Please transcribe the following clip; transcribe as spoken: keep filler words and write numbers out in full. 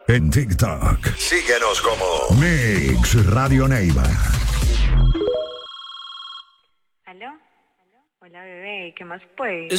En TikTok. Síguenos como Mix Radio Neiva. ¿Aló? Hola, bebé, ¿qué más pues?